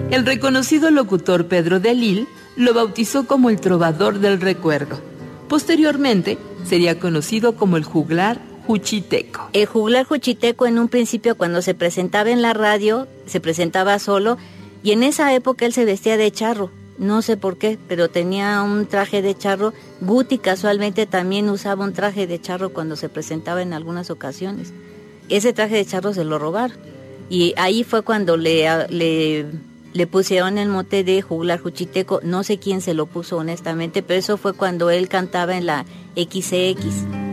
El reconocido locutor Pedro de Lille lo bautizó como el trovador del recuerdo. Posteriormente, sería conocido como el juglar juchiteco. El juglar juchiteco en un principio cuando se presentaba en la radio, se presentaba solo y en esa época él se vestía de charro. No sé por qué, pero tenía un traje de charro. Guti casualmente también usaba un traje de charro cuando se presentaba en algunas ocasiones. Ese traje de charro se lo robaron. Y ahí fue cuando le pusieron el mote de juglar juchiteco. No sé quién se lo puso honestamente, pero eso fue cuando él cantaba en la XCX.